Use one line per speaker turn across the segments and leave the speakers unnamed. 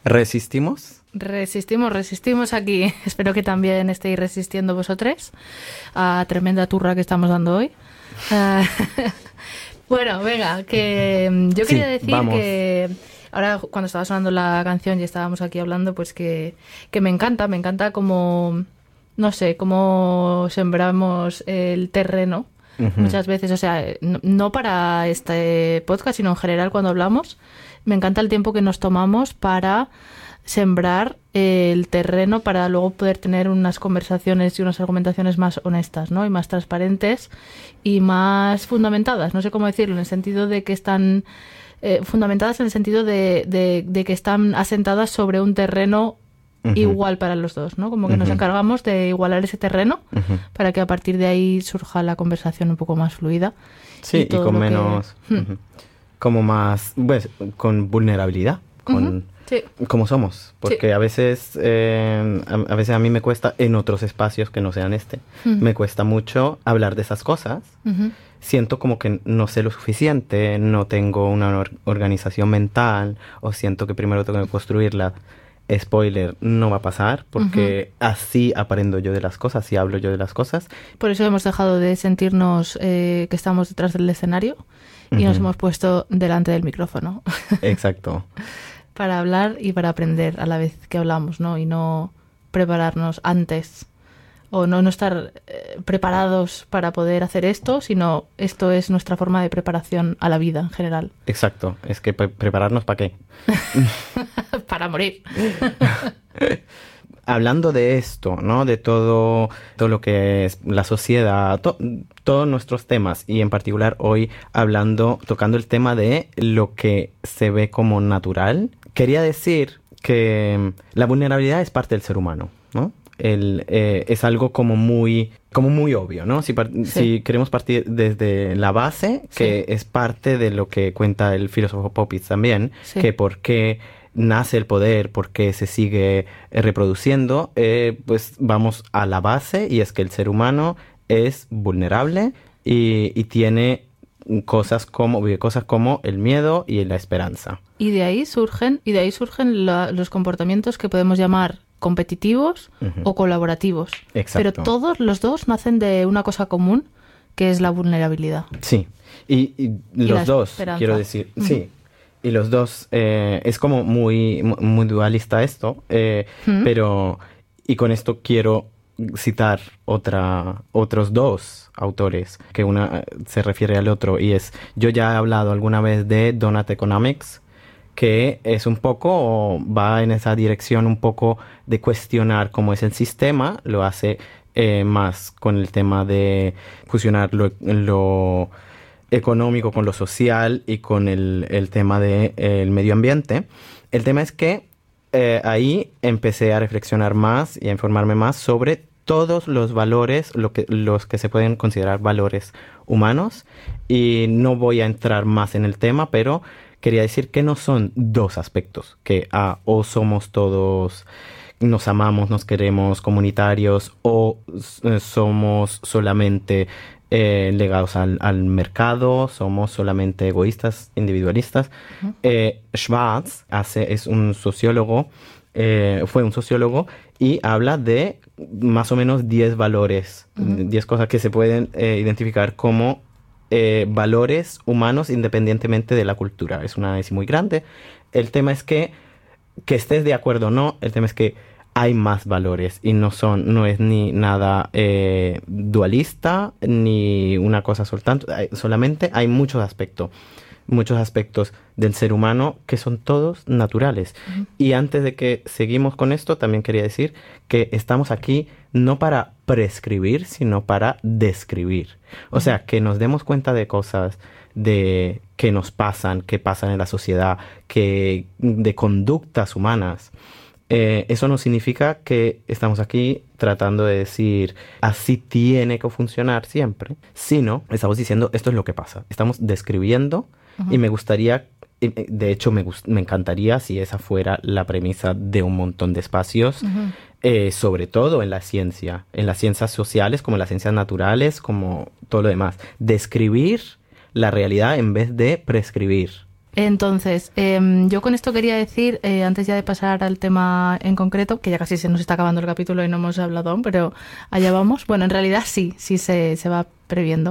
¿Resistimos?
Resistimos aquí. Espero que también estéis resistiendo vosotros a tremenda turra que estamos dando hoy. Bueno, venga, que yo quería decir que ahora cuando estaba sonando la canción y estábamos aquí hablando, pues que me encanta como, no sé, cómo sembramos el terreno. Muchas veces, o sea, no para este podcast, sino en general cuando hablamos, me encanta el tiempo que nos tomamos para sembrar el terreno para luego poder tener unas conversaciones y unas argumentaciones más honestas, ¿no? Y más transparentes y más fundamentadas, no sé cómo decirlo, en el sentido de que están fundamentadas en el sentido de que están asentadas sobre un terreno igual para los dos, ¿no? Como que nos encargamos de igualar ese terreno para que a partir de ahí surja la conversación un poco más fluida.
Sí, y con menos... como más... pues, con vulnerabilidad, con...
Sí.
Como somos, porque a veces a mí me cuesta, en otros espacios que no sean me cuesta mucho hablar de esas cosas. Siento como que no sé lo suficiente, no tengo una organización mental, o siento que primero tengo que construirla. Spoiler, no va a pasar, porque así aprendo yo de las cosas y hablo yo de las cosas.
Por eso hemos dejado de sentirnos que estamos detrás del escenario y nos hemos puesto delante del micrófono.
Exacto.
Para hablar y para aprender a la vez que hablamos, ¿no? Y no prepararnos antes o no estar preparados para poder hacer esto, sino esto es nuestra forma de preparación a la vida en general.
Exacto. Es que prepararnos ¿para qué?
Para morir.
Hablando de esto, ¿no? De todo lo que es la sociedad, todos nuestros temas, y en particular hoy tocando el tema de lo que se ve como natural, quería decir que la vulnerabilidad es parte del ser humano, ¿no? Es algo como muy obvio, ¿no? Si queremos partir desde la base, que es parte de lo que cuenta el filósofo Popis también, que por qué nace el poder, por qué se sigue reproduciendo, pues vamos a la base, y es que el ser humano es vulnerable y tiene cosas como el miedo y la esperanza.
Y de ahí surgen los comportamientos que podemos llamar competitivos o colaborativos.
Exacto.
Pero todos los dos nacen de una cosa común, que es la vulnerabilidad.
Sí, y los dos, quiero decir, sí. Y los dos, es como muy, muy dualista esto, pero, y con esto quiero citar otros dos autores, que una se refiere al otro, y yo ya he hablado alguna vez de Donut Economics, que es un poco, va en esa dirección un poco de cuestionar cómo es el sistema, lo hace más con el tema de fusionar lo económico con lo social y con el tema del medio ambiente. El tema es que ahí empecé a reflexionar más y a informarme más sobre todos los valores, los que se pueden considerar valores humanos, y no voy a entrar más en el tema, pero quería decir que no son dos aspectos, que o somos todos, nos amamos, nos queremos, comunitarios, o somos solamente legados al mercado, somos solamente egoístas, individualistas. Schwartz es un sociólogo, fue un sociólogo, y habla de más o menos 10 valores, 10 cosas que se pueden identificar como valores humanos independientemente de la cultura. Es un análisis muy grande. El tema es que estés de acuerdo o no, el tema es que hay más valores y no es ni nada dualista ni una cosa solamente hay muchos aspectos del ser humano que son todos naturales. Y antes de que seguimos con esto, también quería decir que estamos aquí no para prescribir, sino para describir. O sea, que nos demos cuenta de cosas que nos pasan, que pasan en la sociedad, de conductas humanas. Eso no significa que estamos aquí tratando de decir así tiene que funcionar siempre, sino estamos diciendo esto es lo que pasa. Estamos describiendo, y me gustaría, de hecho me encantaría si esa fuera la premisa de un montón de espacios, sobre todo en las ciencias sociales, como en las ciencias naturales, como todo lo demás. Describir la realidad en vez de prescribir.
Entonces, yo con esto quería decir, antes ya de pasar al tema en concreto, que ya casi se nos está acabando el capítulo y no hemos hablado aún, pero allá vamos. Bueno, en realidad sí se va previendo.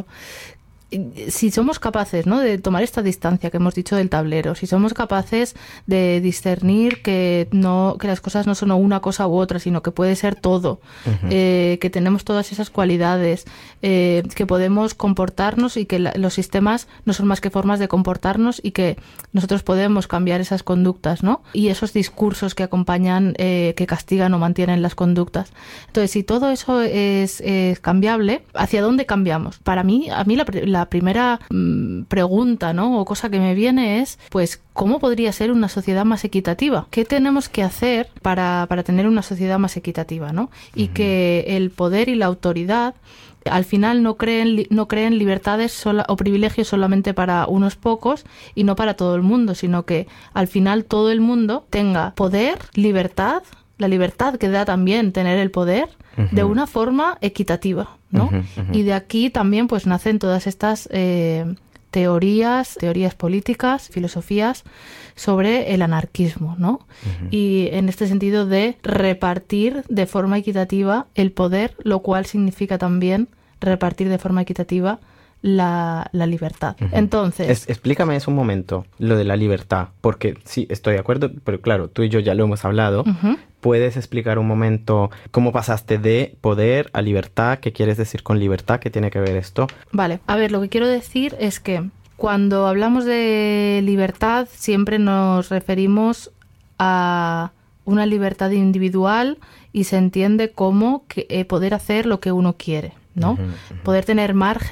Si somos capaces, ¿no?, de tomar esta distancia que hemos dicho del tablero, si somos capaces de discernir que las cosas no son una cosa u otra, sino que puede ser todo, que tenemos todas esas cualidades, que podemos comportarnos y que los sistemas no son más que formas de comportarnos y que nosotros podemos cambiar esas conductas, ¿no? Y esos discursos que acompañan, que castigan o mantienen las conductas. Entonces, si todo eso es cambiable, ¿hacia dónde cambiamos? A mí la primera pregunta, ¿no?, o cosa que me viene es, pues, ¿cómo podría ser una sociedad más equitativa? ¿Qué tenemos que hacer para tener una sociedad más equitativa, ¿no? Y que el poder y la autoridad al final no creen libertades o privilegios solamente para unos pocos y no para todo el mundo, sino que al final todo el mundo tenga poder, libertad, la libertad que da también tener el poder, de una forma equitativa, ¿no? Y de aquí también pues nacen todas estas teorías políticas, filosofías sobre el anarquismo, ¿no? Y en este sentido de repartir de forma equitativa el poder, lo cual significa también repartir de forma equitativa la libertad. Entonces,
explícame eso un momento, lo de la libertad, porque sí, estoy de acuerdo, pero claro, tú y yo ya lo hemos hablado. ¿Puedes explicar un momento cómo pasaste de poder a libertad? ¿Qué quieres decir con libertad? ¿Qué tiene que ver esto?
Vale, a ver, lo que quiero decir es que cuando hablamos de libertad siempre nos referimos a una libertad individual y se entiende como poder hacer lo que uno quiere, ¿no? Poder tener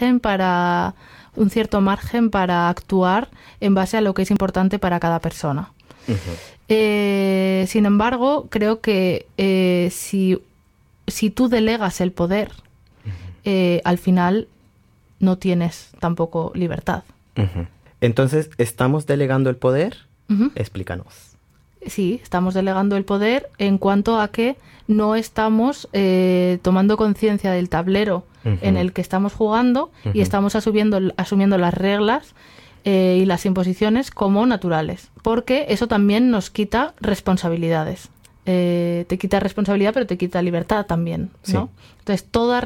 un cierto margen para actuar en base a lo que es importante para cada persona. Sin embargo, creo que si tú delegas el poder, al final no tienes tampoco libertad.
Entonces, ¿estamos delegando el poder? Explícanos.
Sí, estamos delegando el poder en cuanto a que no estamos tomando conciencia del tablero en el que estamos jugando y estamos asumiendo las reglas y las imposiciones como naturales, porque eso también nos quita responsabilidades. Te quita responsabilidad, pero te quita libertad también, ¿no? Sí. Entonces, toda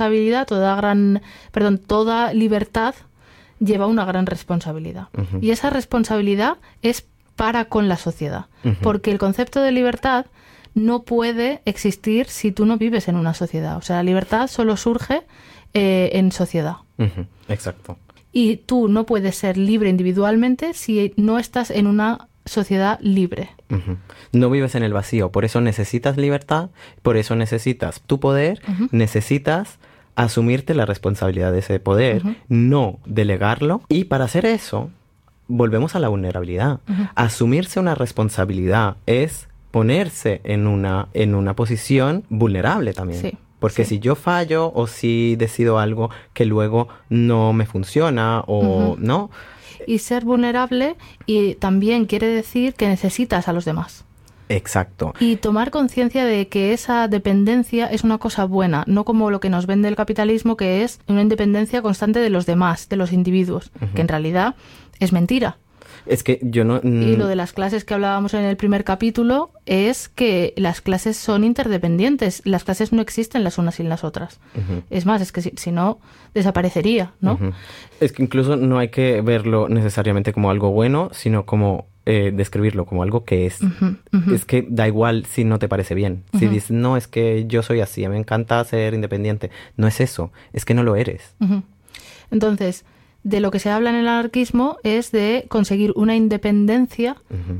libertad lleva una gran responsabilidad. Y esa responsabilidad es para con la sociedad, porque el concepto de libertad no puede existir si tú no vives en una sociedad. O sea, la libertad solo surge en sociedad.
Exacto.
Y tú no puedes ser libre individualmente si no estás en una sociedad libre.
No vives en el vacío, por eso necesitas libertad, por eso necesitas tu poder, necesitas asumirte la responsabilidad de ese poder, no delegarlo. Y para hacer eso, volvemos a la vulnerabilidad. Asumirse una responsabilidad es ponerse en una posición vulnerable también. Sí. Porque si yo fallo o si decido algo que luego no me funciona o no.
Y ser vulnerable y también quiere decir que necesitas a los demás.
Exacto.
Y tomar conciencia de que esa dependencia es una cosa buena, no como lo que nos vende el capitalismo, que es una independencia constante de los demás, de los individuos, que en realidad es mentira.
Es que yo no...
Y lo de las clases que hablábamos en el primer capítulo es que las clases son interdependientes. Las clases no existen las unas sin las otras. Es más, es que si no, desaparecería, ¿no?
Es que incluso no hay que verlo necesariamente como algo bueno, sino como describirlo como algo que es. Es que da igual si no te parece bien. Si dices, no, es que yo soy así, me encanta ser independiente. No es eso, es que no lo eres.
Entonces, de lo que se habla en el anarquismo es de conseguir una independencia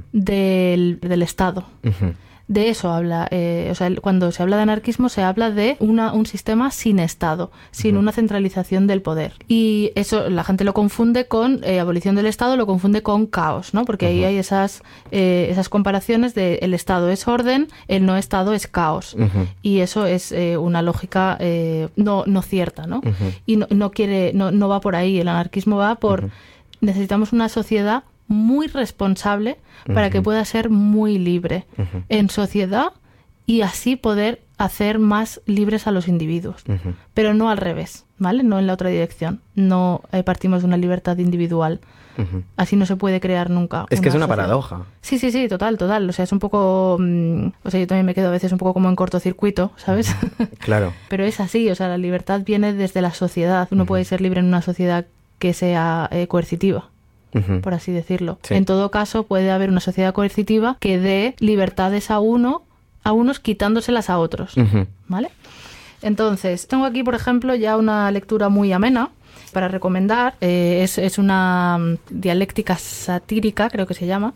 del Estado. De eso habla, o sea, cuando se habla de anarquismo se habla de un sistema sin Estado, sin una centralización del poder. Y eso la gente lo confunde con abolición del Estado, lo confunde con caos, ¿no? Porque ahí hay esas comparaciones de el Estado es orden, el no Estado es caos. Y eso es una lógica no cierta, ¿no? Y no va por ahí. El anarquismo va por necesitamos una sociedad muy responsable para que pueda ser muy libre en sociedad y así poder hacer más libres a los individuos, pero no al revés, ¿vale? No en la otra dirección. No partimos de una libertad individual. Así no se puede crear nunca.
Es que es una
sociedad.
paradoja.
Sí, total. O sea, es un poco... o sea, yo también me quedo a veces un poco como en cortocircuito, ¿sabes?
Claro.
Pero es así, o sea, la libertad viene desde la sociedad. Uno puede ser libre en una sociedad que sea coercitiva, por así decirlo. Sí. En todo caso, puede haber una sociedad coercitiva que dé libertades a unos quitándoselas a otros, ¿vale? Entonces, tengo aquí, por ejemplo, ya una lectura muy amena para recomendar. Es una dialéctica satírica, creo que se llama.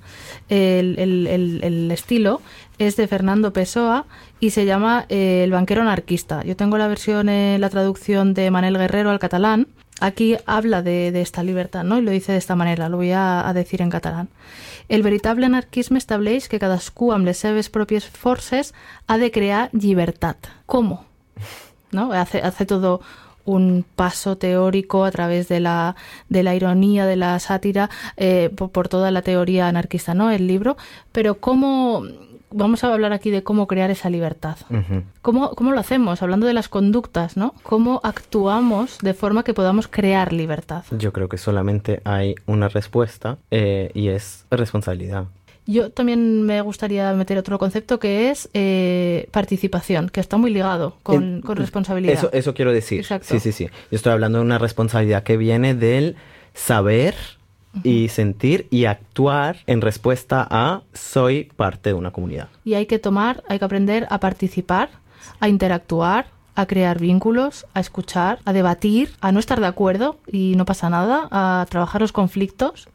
El estilo es de Fernando Pessoa y se llama El banquero anarquista. Yo tengo la versión, la traducción de Manel Guerrero al catalán. Aquí habla de esta libertad, ¿no? Y lo dice de esta manera, lo voy a decir en catalán. El veritable anarquisme estableix que cadascú amb les seves pròpies forces ha de crear llibertat. ¿Cómo? ¿No? Hace todo un paso teórico a través de la ironía, de la sátira, por toda la teoría anarquista, ¿no? El libro. Pero ¿cómo...? Vamos a hablar aquí de cómo crear esa libertad. ¿Cómo lo hacemos? Hablando de las conductas, ¿no? ¿Cómo actuamos de forma que podamos crear libertad?
Yo creo que solamente hay una respuesta y es responsabilidad.
Yo también me gustaría meter otro concepto que es participación, que está muy ligado con responsabilidad.
Eso quiero decir.
Exacto.
Sí. Yo estoy hablando de una responsabilidad que viene del saber y sentir y actuar en respuesta a soy parte de una comunidad.
Y hay que aprender a participar, a interactuar, a crear vínculos, a escuchar, a debatir, a no estar de acuerdo y no pasa nada, a trabajar los conflictos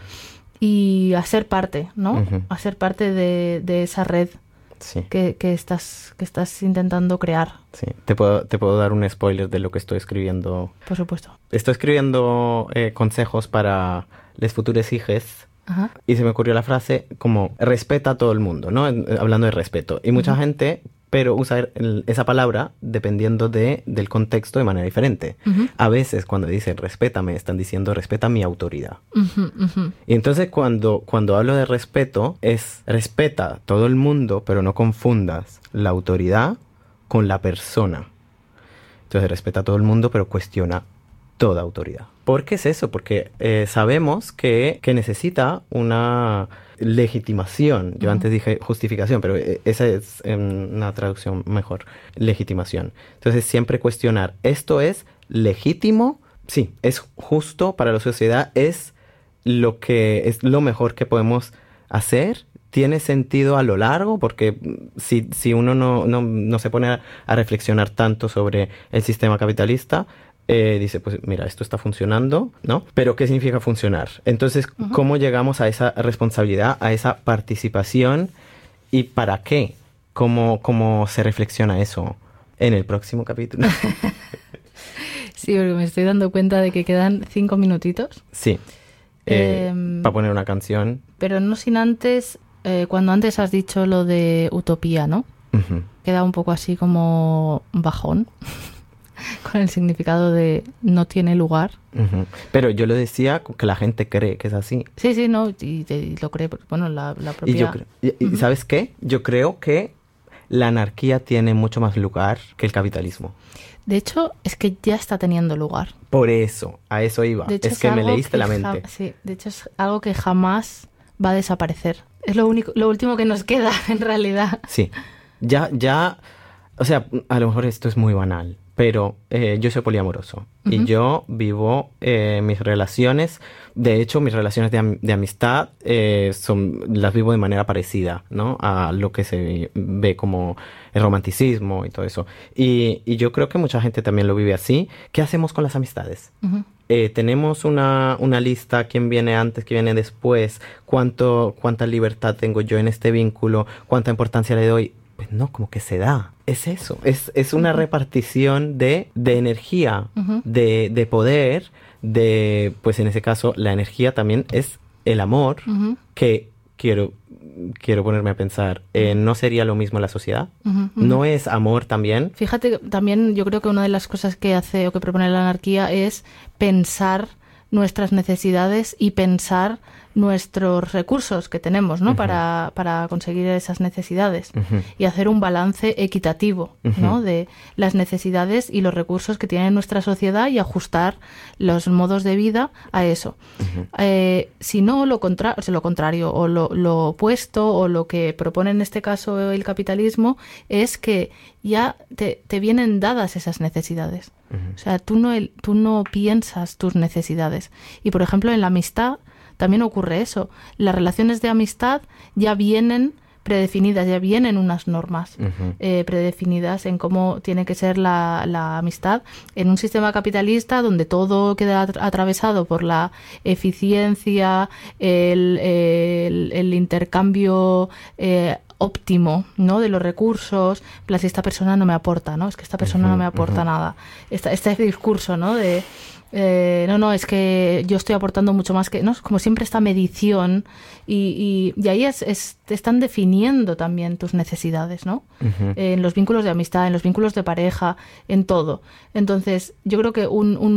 y a ser parte, ¿no? A ser parte de esa red que estás intentando crear.
Sí, te puedo dar un spoiler de lo que estoy escribiendo.
Por supuesto.
Estoy escribiendo consejos para les futures hijes. Y se me ocurrió la frase como respeta a todo el mundo, ¿no? Hablando de respeto. Y mucha gente, pero usa esa palabra dependiendo del contexto de manera diferente. A veces cuando dicen respétame, están diciendo respeta mi autoridad. Y entonces cuando hablo de respeto, es respeta a todo el mundo, pero no confundas la autoridad con la persona. Entonces respeta a todo el mundo, pero cuestiona toda autoridad. ¿Por qué es eso? Porque sabemos que necesita una legitimación. Yo antes dije justificación, pero esa es una traducción mejor. Legitimación. Entonces siempre cuestionar, ¿esto es legítimo? Sí, es justo para la sociedad, es lo mejor que podemos hacer. ¿Tiene sentido a lo largo? Porque si uno no se pone a reflexionar tanto sobre el sistema capitalista, dice, pues mira, esto está funcionando, ¿no? Pero ¿qué significa funcionar? Entonces, ¿cómo llegamos a esa responsabilidad, a esa participación y para qué? ¿Cómo se reflexiona eso en el próximo capítulo?
Sí, porque me estoy dando cuenta de que quedan 5 minutitos.
Sí, para poner una canción.
Pero no sin antes, cuando antes has dicho lo de utopía, ¿no? Queda un poco así como bajón. Con el significado de no tiene lugar.
Pero yo lo decía que la gente cree que es así.
Sí, no, y lo cree, bueno, la propia...
¿Y sabes qué? Yo creo que la anarquía tiene mucho más lugar que el capitalismo.
De hecho, es que ya está teniendo lugar.
Por eso, a eso iba. Es que me leíste la mente.
Sí, de hecho es algo que jamás va a desaparecer. Es lo último que nos queda, en realidad.
Sí, ya, o sea, a lo mejor esto es muy banal, pero yo soy poliamoroso y yo vivo mis relaciones, de hecho mis relaciones de amistad las vivo de manera parecida, ¿no? A lo que se ve como el romanticismo y todo eso. Y yo creo que mucha gente también lo vive así. ¿Qué hacemos con las amistades? Tenemos una lista, quién viene antes, quién viene después, cuánta libertad tengo yo en este vínculo, cuánta importancia le doy. Pues no, como que se da. Es eso. Es una repartición de energía, de poder, pues en ese caso, la energía también es el amor, que quiero ponerme a pensar, ¿no sería lo mismo en la sociedad? ¿No es amor también?
Fíjate, también yo creo que una de las cosas que hace o que propone la anarquía es pensar nuestras necesidades y pensar nuestros recursos que tenemos, ¿no? Para conseguir esas necesidades y hacer un balance equitativo, ¿no? De las necesidades y los recursos que tiene nuestra sociedad y ajustar los modos de vida a eso. Si no, lo contrario o lo opuesto o lo que propone en este caso el capitalismo es que ya te vienen dadas esas necesidades. O sea, tú no piensas tus necesidades. Y, por ejemplo, en la amistad también ocurre eso. Las relaciones de amistad ya vienen predefinidas, ya vienen unas normas predefinidas en cómo tiene que ser la amistad. En un sistema capitalista donde todo queda atravesado por la eficiencia, el intercambio óptimo, ¿no? De los recursos, si esta persona no me aporta, ¿no? Es que esta persona no me aporta nada. Este discurso, ¿no? De no, es que yo estoy aportando mucho más que, ¿no? Como siempre esta medición y ahí te están definiendo también tus necesidades, ¿no? En los vínculos de amistad, en los vínculos de pareja, en todo. Entonces, yo creo que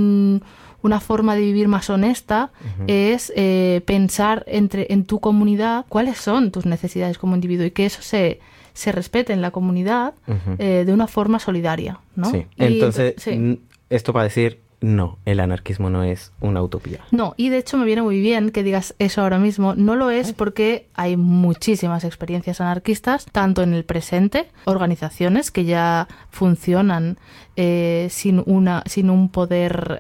una forma de vivir más honesta es pensar en tu comunidad cuáles son tus necesidades como individuo y que eso se respete en la comunidad de una forma solidaria, ¿no?
Sí. Entonces, esto para decir, no, el anarquismo no es una utopía.
No, y de hecho me viene muy bien que digas eso ahora mismo. No lo es porque hay muchísimas experiencias anarquistas, tanto en el presente, organizaciones que ya funcionan sin un poder...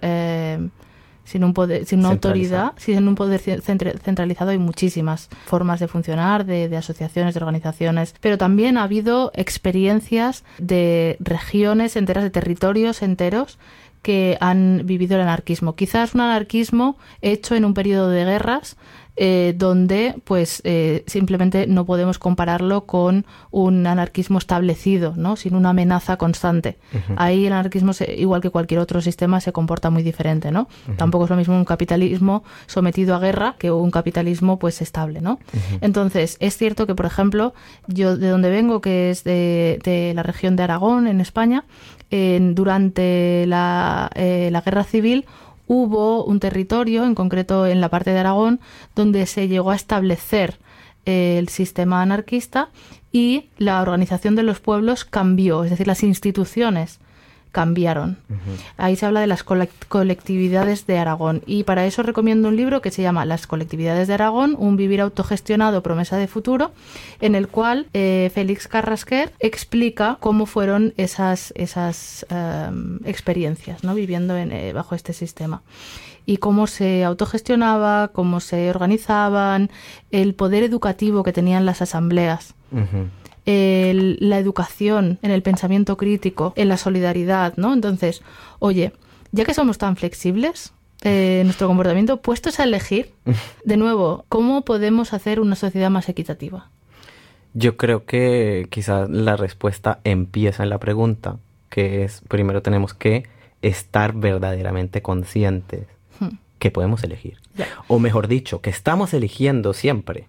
sin una autoridad, sin un poder centralizado. Hay muchísimas formas de funcionar, de asociaciones, de organizaciones, pero también ha habido experiencias de regiones enteras, de territorios enteros que han vivido el anarquismo. Quizás un anarquismo hecho en un periodo de guerras, donde pues simplemente no podemos compararlo con un anarquismo establecido, ¿no? Sin una amenaza constante. Ahí el anarquismo, igual que cualquier otro sistema, se comporta muy diferente, ¿no? Tampoco es lo mismo un capitalismo sometido a guerra que un capitalismo pues estable, ¿no? Entonces, es cierto que, por ejemplo, yo de donde vengo, que es de la región de Aragón, en España, durante la guerra civil hubo un territorio, en concreto en la parte de Aragón, donde se llegó a establecer el sistema anarquista y la organización de los pueblos cambió, es decir, las instituciones cambiaron. Ahí se habla de las colectividades de Aragón y para eso recomiendo un libro que se llama Las colectividades de Aragón, un vivir autogestionado, promesa de futuro, en el cual Félix Carrasquer explica cómo fueron esas experiencias, ¿no? Viviendo bajo este sistema y cómo se autogestionaba, cómo se organizaban, el poder educativo que tenían las asambleas. La educación, en el pensamiento crítico, en la solidaridad, ¿no? Entonces, oye, ya que somos tan flexibles en nuestro comportamiento, puestos a elegir, de nuevo, ¿cómo podemos hacer una sociedad más equitativa?
Yo creo que quizás la respuesta empieza en la pregunta, que es, primero tenemos que estar verdaderamente conscientes que podemos elegir.
Yeah.
O mejor dicho, que estamos eligiendo siempre.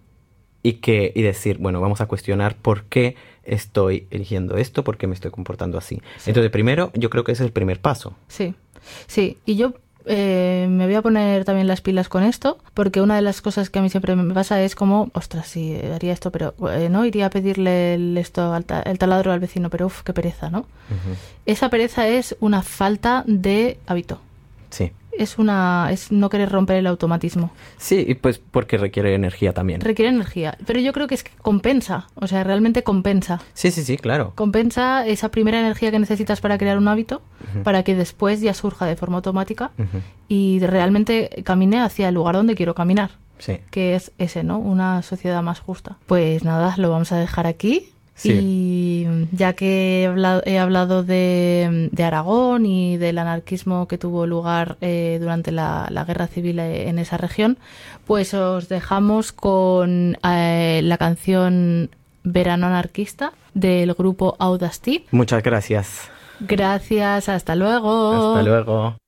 Y decir, bueno, vamos a cuestionar por qué estoy eligiendo esto, por qué me estoy comportando así. Sí. Entonces, primero, yo creo que ese es el primer paso.
Sí, sí. Y yo me voy a poner también las pilas con esto, porque una de las cosas que a mí siempre me pasa es como, ostras, sí, haría esto, pero no iría a pedirle el taladro al vecino, pero qué pereza, ¿no? Esa pereza es una falta de hábito.
Sí.
Es no querer romper el automatismo.
Sí, y pues porque requiere energía también.
Requiere energía, pero yo creo que es que compensa, o sea, realmente compensa.
Sí, claro.
Compensa esa primera energía que necesitas para crear un hábito, para que después ya surja de forma automática y realmente camine hacia el lugar donde quiero caminar.
Sí.
Que es ese, ¿no? Una sociedad más justa. Pues nada, lo vamos a dejar aquí. Sí. Y ya que he hablado de Aragón y del anarquismo que tuvo lugar durante la guerra civil en esa región, pues os dejamos con la canción Verano Anarquista del grupo Audacity.
Muchas gracias.
Gracias, hasta luego.
Hasta luego.